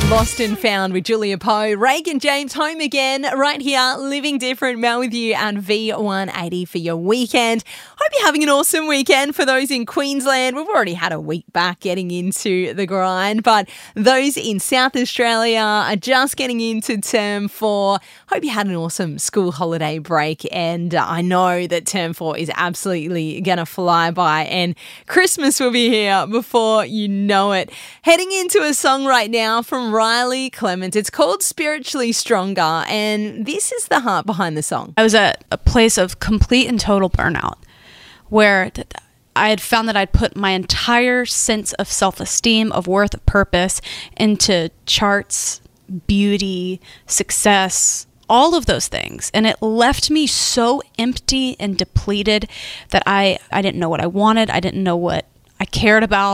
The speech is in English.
Lost and Found with Julia Poe. Reagan James home again, right here, living different. Mel with you and V180 for your weekend. Hope you're having an awesome weekend. For those in Queensland, we've already had a week back getting into the grind, but those in South Australia are just getting into term 4. Hope you had an awesome school holiday break, and I know that term 4 is absolutely going to fly by, and Christmas will be here before you know it. Heading into a song right now from Riley Clement. It's called Spiritually Stronger, and this is the heart behind the song. I was at a place of complete and total burnout where I had found that I'd put my entire sense of self-esteem, of worth, of purpose into charts, beauty, success, all of those things. And it left me so empty and depleted that I didn't know what I wanted. I didn't know what I cared about.